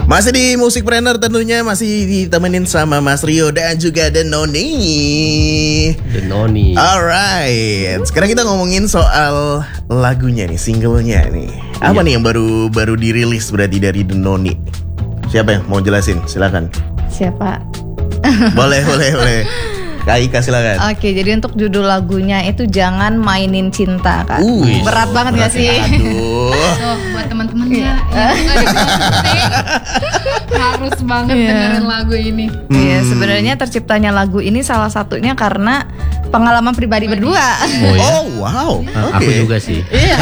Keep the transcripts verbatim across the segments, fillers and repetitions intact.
Masih di Musikpreneur tentunya, masih ditemenin sama Mas Rio dan juga The Noni. The Noni. Alright, sekarang kita ngomongin soal lagunya nih, singlenya nih. Apa Iya. nih yang baru baru dirilis berarti dari The Noni? Siapa yang mau jelasin? Silakan. Siapa? Boleh, boleh, boleh. Kak Ika silakan. Oke, jadi untuk judul lagunya itu Jangan Mainin Cinta, Kak. Uh, Berat banget gak sih? Aduh. Oh, buat teman-temannya yang harus banget Iya. dengerin lagu ini. Iya, sebenarnya terciptanya lagu ini salah satunya karena pengalaman pribadi berdua. Oh ya. Oh wow. Ah, Aku Oke. juga sih.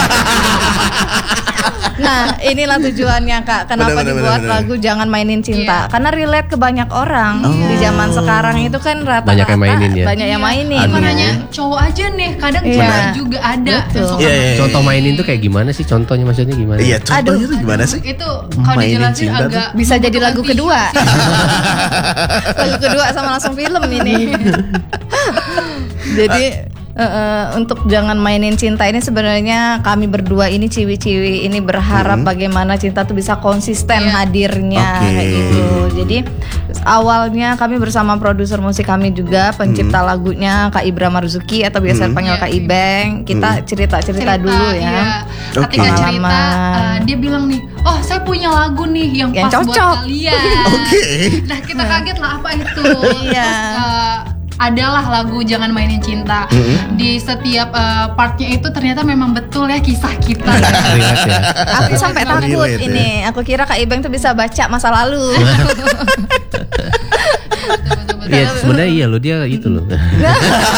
Nah, inilah tujuannya, Kak. Kenapa Bener, bener, dibuat bener, lagu Jangan Mainin Cinta? Iya. Karena relate ke banyak orang di zaman sekarang itu kan rata-rata Banyak yang mainin ya? Banyak yang mainin. Bukan ya. hanya cowok aja nih, kadang Iya. cewek juga ada. Betul. yang suka Iya, iya, Contoh iya. mainin tuh kayak gimana sih? Contohnya maksudnya gimana? Iya, contohnya Aduh. tuh gimana sih? Itu kalau Mainin dijelasin cinta tuh. agak Bisa jadi lagu membutuhkan kedua. tisu. Lagu kedua sama langsung film ini. Jadi eh, eh, untuk Jangan Mainin Cinta ini sebenarnya kami berdua ini ciwi-ciwi ini berharap bagaimana cinta tuh bisa konsisten Iya. hadirnya Oke. kayak gitu. Jadi awalnya kami bersama produser musik kami juga pencipta lagunya Kak Ibra Marzuki atau biasa dipanggil Iya, Kak Ibeng. Kita cerita-cerita Cerita, dulu ya. iya. Oke. Ketika cerita, Pengalaman. eh, dia bilang nih, oh saya punya lagu nih yang, Yang pas cocok. buat kalian. Oke. Nah kita kaget lah apa itu. Iya. Terus eh, adalah lagu Jangan Mainin Cinta. Di setiap eh, partnya itu ternyata memang betul ya kisah kita. Relate ya. Aku sampai takut Relate, ya. ini. Aku kira Kak Ibeng tuh bisa baca masa lalu. Iya sebenarnya iya loh dia itu loh.